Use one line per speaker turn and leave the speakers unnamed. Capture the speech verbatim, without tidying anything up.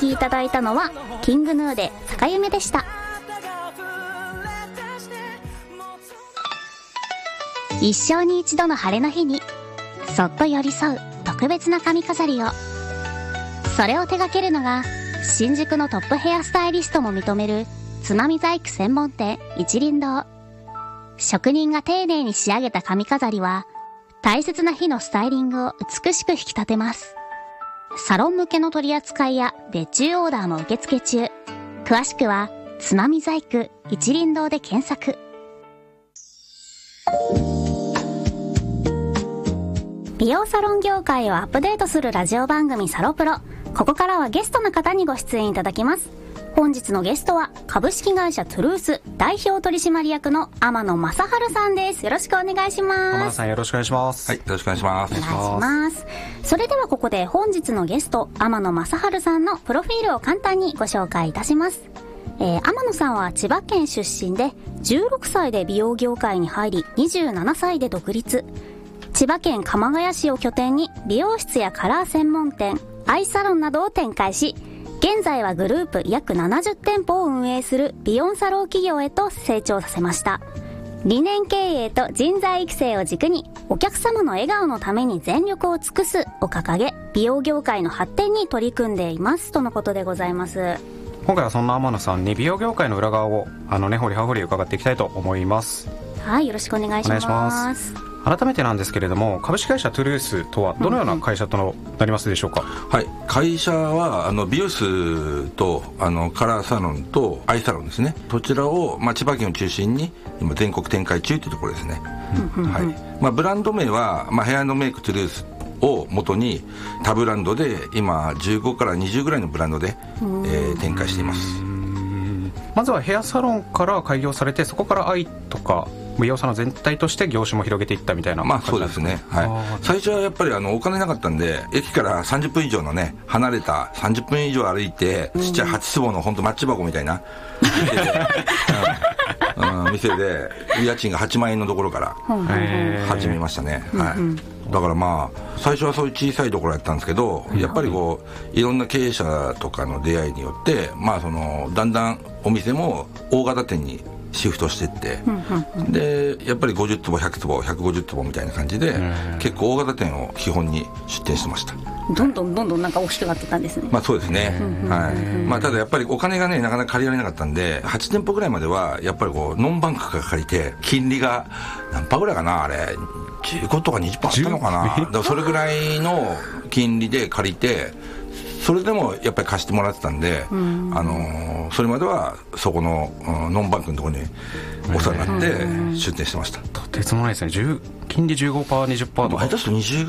きいただいたのはキングヌーで坂夢でした。一生に一度の晴れの日にそっと寄り添う特別な髪飾りを、それを手掛けるのが新宿のトップヘアスタイリストも認めるつまみ細工専門店一輪堂。職人が丁寧に仕上げた髪飾りは大切な日のスタイリングを美しく引き立てます。サロン向けの取り扱いや別注オーダーも受付中。詳しくはつまみ細工一輪堂で検索。美容サロン業界をアップデートするラジオ番組サロプロ。ここからはゲストの方にご出演いただきます。本日のゲストは株式会社トゥルース代表取締役の天野正春さんです。よろしくお願いします。
天野さん、よろしくお願いします。
はい、よろしくお願いします。
お願いします。それではここで本日のゲスト天野正春さんのプロフィールを簡単にご紹介いたします。えー、天野さんは千葉県出身でじゅうろくさいで美容業界に入りにじゅうななさいで独立。千葉県鎌ヶ谷市を拠点に美容室やカラー専門店、アイサロンなどを展開し、現在はグループ約ななじゅってんぽを運営する美容サロン企業へと成長させました。理念経営と人材育成を軸にお客様の笑顔のために全力を尽くすを掲げ、美容業界の発展に取り組んでいますとのことでございます。
今回はそんな天野さんに美容業界の裏側をあの根掘り葉掘り伺っていきたいと思います。
はい、よろしくお願いします。お願いします。
改めてなんですけれども、株式会社トゥルースとはどのような会社となりますでしょうか。
うんうん、はい、会社はあの美容室とあのカラーサロンとアイサロンですね。そちらを、まあ、千葉県を中心に今全国展開中というところですね。うんうん、はい、まあ、ブランド名は、まあ、ヘアメイクトゥルースを元に他ブランドで今じゅうごからにじゅうぐらいのブランドで、えー、展開しています。
まずはヘアサロンから開業されて、そこからアイとか美容サロン全体として業種も広げていったみたいな感じなんですか。
まあそうですね、はい、最初はやっぱりあのお金なかったんで、駅からさんじゅっぷん以上のね離れたさんじゅっぷん以上歩いて、ちっちゃいはち坪の本当マッチ箱みたいな店で、うんうん、店で家賃がはちまんえんのところから始めましたね。はい、だからまあ最初はそういう小さいところやったんですけど、やっぱりこういろんな経営者とかの出会いによって、まあそのだんだんお店も大型店にシフトしていって、でやっぱりごじゅっ坪ひゃく坪ひゃくごじゅっ坪みたいな感じで結構大型店を基本に出店してました。
どんどんどんどんなんか大きくなってたんですね。
まあそうですね、はい、まあ、ただやっぱりお金がねなかなか借りられなかったんで、はち店舗ぐらいまではやっぱりこうノンバンクから借りて、金利が何パーぐらいかな、あれじゅうごとか にじゅっパーセント あったのかな、だからそれぐらいの金利で借りて、それでもやっぱり貸してもらってたんで、うん、あのー、それまではそこの、うん、ノンバンクのところにお世話になって出店してました。
とてつもないですね。金利 じゅうごパーセント、にじゅっパーセント とか
下手するとにじゅう